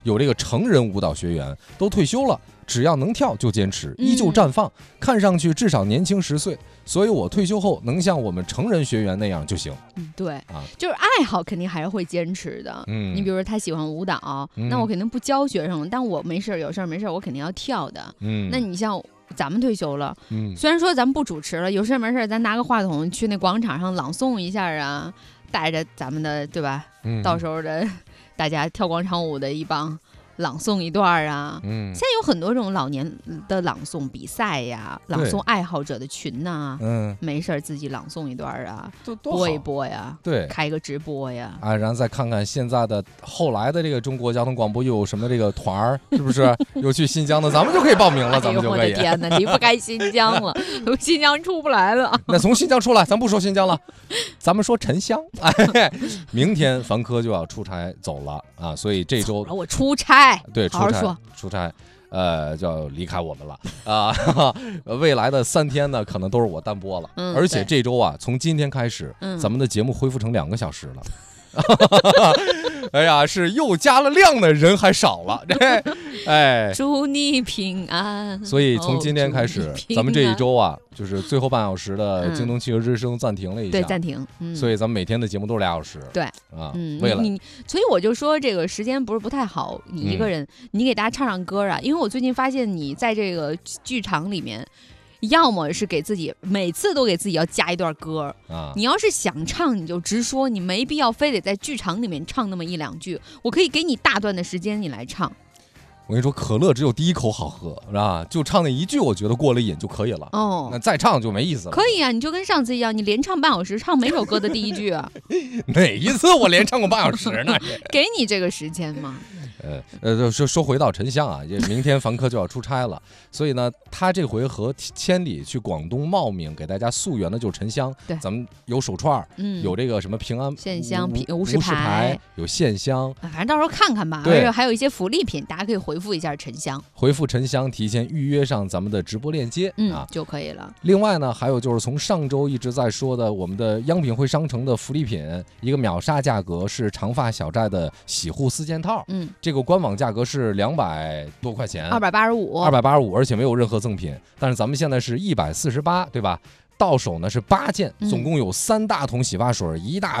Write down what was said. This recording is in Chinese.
有这个成人舞蹈学员都退休了，只要能跳就坚持，依旧绽放，看上去至少年轻10岁。所以我退休后能像我们成人学员那样就行。 对啊，就是爱好肯定还是会坚持的。你比如说他喜欢舞蹈，那我肯定不教学生了，但我没事有事没事我肯定要跳的。那你像咱们退休了，虽然说咱们不主持了，有事没事咱拿个话筒去那广场上朗诵一下啊，带着咱们的对吧？到时候的大家跳广场舞的一帮。朗诵一段啊，现在有很多这种老年的朗诵比赛呀，朗诵爱好者的群呐，没事自己朗诵一段啊，播一播呀， 对， 开个直播呀， 然后再看看现在的后来的这个中国交通广播又有什么这个团儿，是不是？又去新疆的，咱们就可以报名了，咱们就可以。 我的天哪，离不开新疆了，从新疆出不来了。 那从新疆出来，咱不说新疆了，咱们说沉香。明天凡科就要出差走了啊，所以这周我出差。 对，出差，就要离开我们了啊！未来的3天呢，可能都是我单播了，而且这周啊，从今天开始，咱们的节目恢复成2个小时了。哎呀，是又加了量的人还少了，哎， 祝你平安。 所以从今天开始，咱们这一周啊，就是最后半小时的京东汽车之声暂停了一下， 对，暂停。 所以咱们每天的节目都是2小时， 对啊， 所以我就说这个时间不太好，你一个人，你给大家唱唱歌啊，因为我最近发现你在这个剧场里面。要么是给自己每次都给自己要加一段歌啊，你要是想唱你就直说，你没必要非得在剧场里面唱那么1、2句，我可以给你大段的时间你来唱。 我跟你说，可乐只有第1口好喝，是吧？就唱那1句，我觉得过了瘾就可以了。那再唱就没意思了。 可以啊，你就跟上次一样，你连唱半小时，唱每首歌的第1句啊。 哪一次我连唱过半小时呢？ 给你这个时间嘛。 说回到沉香啊，明天凡科就要出差了，所以呢，他这回合千里去广东茂名给大家溯源的就是沉香。 对， 咱们有手串，有这个什么平安线香、无事牌， 有线香， 反正到时候看看吧。而且还有一些福利品，大家可以回复一下沉香， 回复沉香，提前预约上咱们的直播链接就可以了。 另外呢，还有就是从上周一直在说的我们的央品汇商城的福利品，一个秒杀价格是长发小寨的洗护4件套，这个官网价格是200多块钱，285，而且没有任何赠品。但是咱们现在是148，对吧？到手呢是8件，总共有3大桶洗发水，1大